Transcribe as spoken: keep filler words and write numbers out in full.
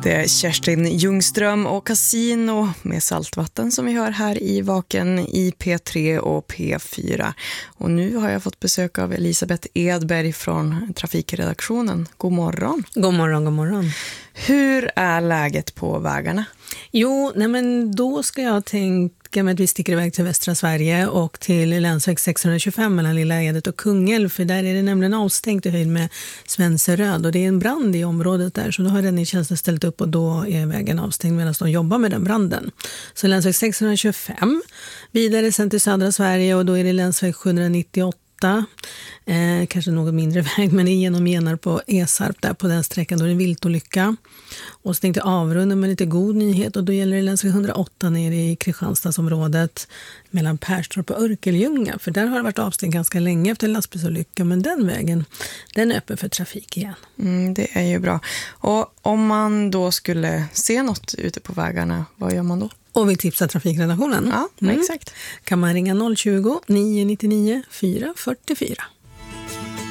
Det är Kerstin Ljungström och Casino med saltvatten som vi hör här i Vaken i P tre och P fyra. Och nu har jag fått besök av Elisabeth Edberg från trafikredaktionen. God morgon. God morgon, god morgon. Hur är läget på vägarna? Jo, nej men då ska jag tänka mig att vi sticker iväg till västra Sverige och till länsväg sexhundratjugofem mellan Lilla Edet och Kungälv, för där är det nämligen avstängt i höjd med Svenseröd och det är en brand i området där, så då har räddningstjänsten ställt upp och då är vägen avstängd medan de jobbar med den branden. Så länsväg sexhundratjugofem, vidare sen till södra Sverige och då är det länsväg sjuhundranittioåtta. Eh, kanske något mindre väg, men det är genom Genar på Esarp där på den sträckan, då är det en viltolycka. Och så tänkte jag avrunda med lite god nyhet och då gäller det länsväg hundraåtta nere i Kristianstadsområdet mellan Perstorp och Örkelljunga, för där har det varit avstängt ganska länge efter en lastbilsolycka, men den vägen den är öppen för trafik igen. Mm, det är ju bra. Och om man då skulle se något ute på vägarna, vad gör man då? Och vill tipsa trafikredaktionen? Ja, mm. exakt. Kan man ringa noll tjugo, nio nio nio, fyra fyra fyra.